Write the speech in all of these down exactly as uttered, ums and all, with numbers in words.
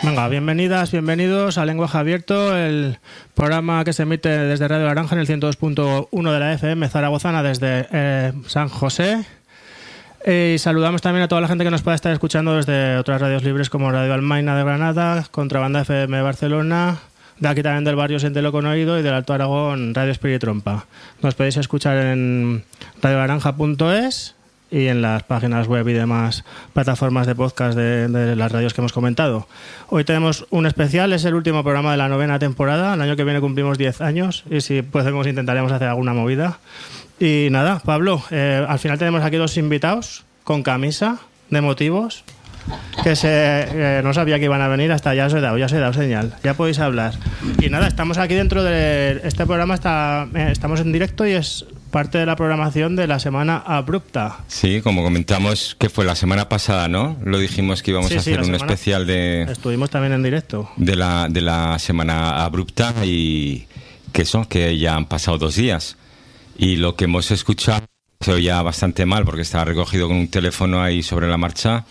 Venga, bienvenidas, bienvenidos a Lenguaje Abierto, el programa que se emite desde Radio Naranja en el ciento dos punto uno de la F M zaragozana desde eh, San José. Y saludamos también a toda la gente que nos pueda estar escuchando desde otras radios libres como Radio Almaina de Granada, Contrabanda F M de Barcelona, de aquí también del barrio Siéntelo con Oído y del Alto Aragón Radio Espíritu Trompa. Nos podéis escuchar en radio naranja punto es y en las páginas web y demás plataformas de podcast de, de las radios que hemos comentado. Hoy tenemos un especial, es el último programa de la novena temporada. El año que viene cumplimos diez años y si podemos intentaremos hacer alguna movida. Y nada, Pablo, eh, al final tenemos aquí dos invitados con camisa de motivos que se, eh, no sabía que iban a venir, hasta ya os he dado, ya os he dado señal, ya podéis hablar. Y nada, estamos aquí dentro de este programa, está, eh, estamos en directo y es parte de la programación de la Semana Abrupta. Sí, como comentamos que fue la semana pasada, ¿no? Lo dijimos que íbamos sí, a hacer sí, un semana, especial de... Estuvimos también en directo. De la, de la Semana Abrupta y que eso, que ya han pasado dos días. Y lo que hemos escuchado se oía bastante mal porque estaba recogido con un teléfono ahí sobre la marcha.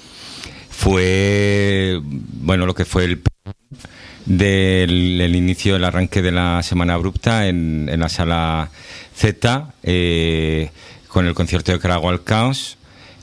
Fue, bueno, lo que fue el del el inicio del arranque de la Semana Abrupta en, en la Sala Z, eh, con el concierto de Carago al Caos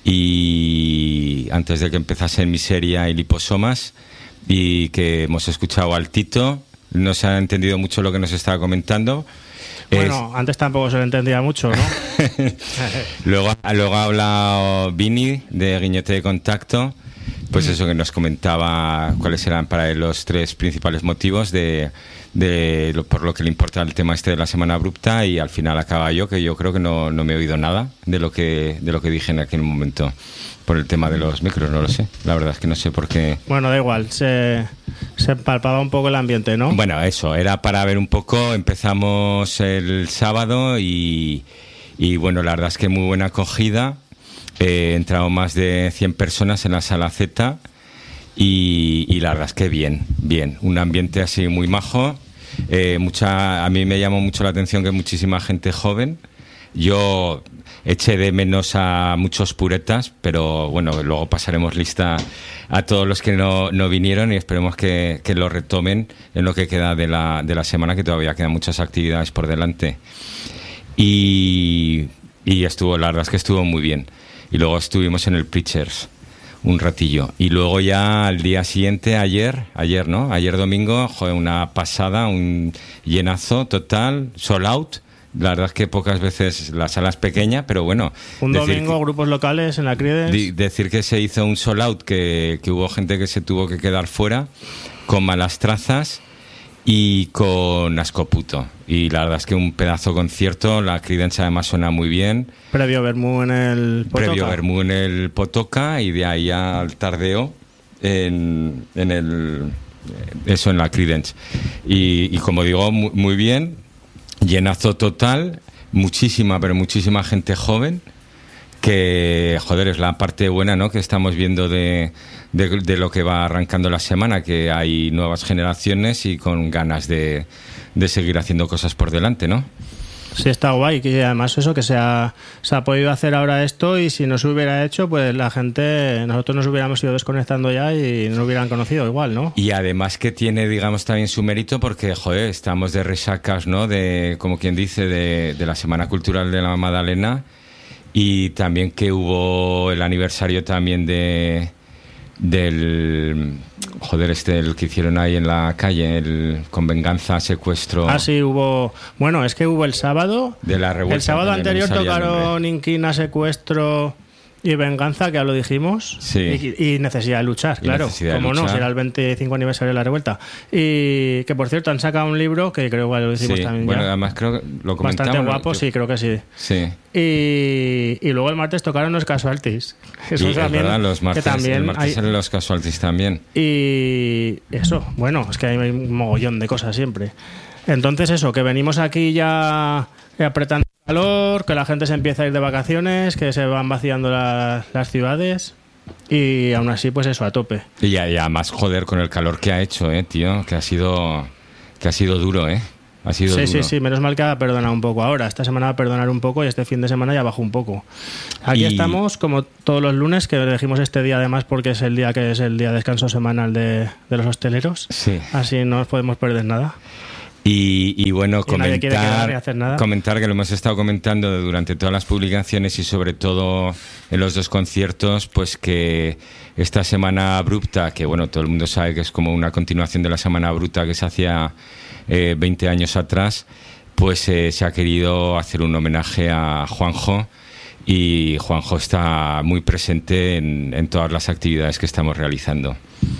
y antes de que empezase Miseria y Liposomas, y que hemos escuchado al Tito. No se ha entendido mucho lo que nos estaba comentando. Bueno, es... antes tampoco se lo entendía mucho, ¿no? luego, luego ha hablado Vini de Guiñete de Contacto. Pues eso, que nos comentaba cuáles eran para él los tres principales motivos de, de lo, por lo que le importa el tema este de la Semana Abrupta, y al final acaba yo, que yo creo que no, no me he oído nada de lo que de lo que dije en aquel momento por el tema de los micros, no lo sé. La verdad es que no sé por qué. Bueno, da igual, se, se palpaba un poco el ambiente, ¿no? Bueno, eso, era para ver un poco. Empezamos el sábado y, y bueno, la verdad es que muy buena acogida. Eh, entraron más de cien personas en la Sala Z y, y la verdad es que bien, bien, un ambiente así muy majo. Eh, mucha, a mí me llamó mucho la atención que muchísima gente joven. Yo eché de menos a muchos puretas, pero bueno, luego pasaremos lista a todos los que no, no vinieron y esperemos que, que lo retomen en lo que queda de la, de la semana, que todavía quedan muchas actividades por delante. Y, y estuvo, la verdad es que estuvo muy bien. Y luego estuvimos en el Preachers un ratillo. Y luego ya al día siguiente, ayer, ayer, ¿no? Ayer domingo, joder, una pasada, un llenazo total, sold out. La verdad es que pocas veces la sala es pequeña, pero bueno. Un domingo, que, grupos locales en la Creedence. Di, decir que se hizo un sold out, que, que hubo gente que se tuvo que quedar fuera, con malas trazas y con asco puto. Y la verdad es que un pedazo concierto. La Creedence además suena muy bien. Previo Bermú en el Potoca. Previo Bermú en el Potoca y de ahí al tardeo en, en el eso en la Creedence. Y, y como digo, muy, muy bien, llenazo total, muchísima, pero muchísima gente joven, que joder, es la parte buena, ¿no?, que estamos viendo de, de, de lo que va arrancando la semana, que hay nuevas generaciones y con ganas de, de seguir haciendo cosas por delante, ¿no? Sí, está guay, que además eso, que se ha, se ha podido hacer ahora esto, y si no se hubiera hecho, pues la gente, nosotros nos hubiéramos ido desconectando ya y no hubieran conocido igual, ¿no? Y además que tiene, digamos, también su mérito porque, joder, estamos de resacas, ¿no?, de, como quien dice, de, de la Semana Cultural de la Magdalena, y también que hubo el aniversario también de del joder este el que hicieron ahí en la calle, el con venganza, secuestro. Ah, sí, hubo, bueno, es que hubo el sábado de la revuelta, el sábado anterior tocaron Inquina, Secuestro y Venganza, que ya lo dijimos, sí. y, y Necesidad de Luchar, claro, como no, si era el veinticinco aniversario de la revuelta. Y que por cierto han sacado un libro que creo que lo hicimos sí. también bueno, ya. Además creo que lo comentamos. Bastante guapo, yo... sí, creo que sí. Sí. Y, y luego el martes tocaron los Casualties. Eso y también, es verdad, los martes, que también el martes hay... los Casualties también. Y eso, bueno, es que hay un mogollón de cosas siempre. Entonces eso, que venimos aquí ya apretando calor, que la gente se empieza a ir de vacaciones, que se van vaciando la, las ciudades, y aún así pues eso, a tope. Y ya, ya más joder con el calor que ha hecho, eh, tío, que ha sido que ha sido duro, eh. Ha sido sí, duro. sí, sí, menos mal que ha perdonado un poco ahora. Esta semana va a perdonar un poco y este fin de semana ya bajó un poco. Aquí y... estamos como todos los lunes, que elegimos este día además porque es el día que es el día de descanso semanal de, de los hosteleros. Sí. Así no nos podemos perder nada. Y, y bueno, y nadie quiere quedar comentar, ni hacer nada. comentar que lo hemos estado comentando durante todas las publicaciones y sobre todo en los dos conciertos, pues que esta Semana Abrupta, que bueno, todo el mundo sabe que es como una continuación de la Semana Abrupta que se hacía eh, veinte años atrás, pues eh, se ha querido hacer un homenaje a Juanjo, y Juanjo está muy presente en, en todas las actividades que estamos realizando.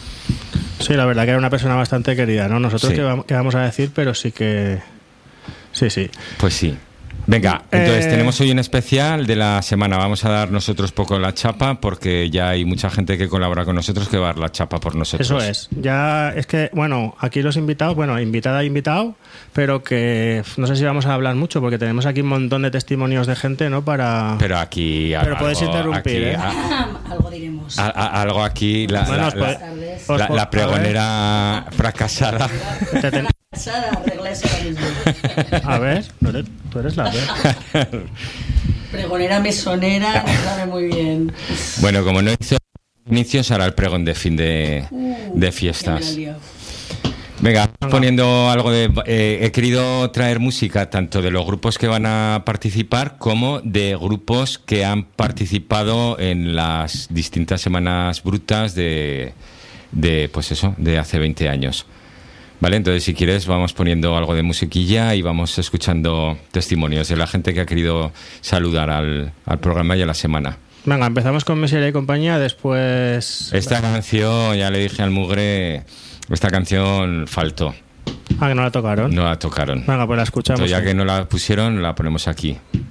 Sí, la verdad que era una persona bastante querida, ¿no? Nosotros Sí. qué vamos, qué vamos a decir, pero sí que... Sí, sí. Pues sí. Venga, entonces Eh, tenemos hoy un especial de la semana. Vamos a dar nosotros poco la chapa porque ya hay mucha gente que colabora con nosotros que va a dar la chapa por nosotros. Eso es. Ya es que, bueno, aquí los invitados, bueno, invitada e invitado, pero que no sé si vamos a hablar mucho porque tenemos aquí un montón de testimonios de gente, ¿no? Para... Pero aquí... Pero algo, podéis interrumpir, aquí, ¿eh? a- Algo diremos. a- a- algo aquí, la, Bueno, la- os la- puede- Buenas os la- puede- la pregonera fracasada. Te ten- Sara, arregla eso ahora mismo. A ver, tú eres, tú eres la ver. Pregonera mesonera, no sabe muy bien. Bueno, como no hizo inicios, hará el pregón de fin de, Uh, de ya fiestas. me la he liado. Venga, poniendo algo de... eh, he querido traer música tanto de los grupos que van a participar como de grupos que han participado en las distintas semanas brutas de, de pues eso, de hace veinte años. Vale, entonces si quieres vamos poniendo algo de musiquilla y vamos escuchando testimonios de la gente que ha querido saludar al, al programa y a la semana. Venga, empezamos con Miseria y compañía, después... Esta canción, ya le dije al Mugre, esta canción faltó. Ah, que no la tocaron. No la tocaron. Venga, pues la escuchamos. Entonces, ya que no la pusieron, la ponemos aquí.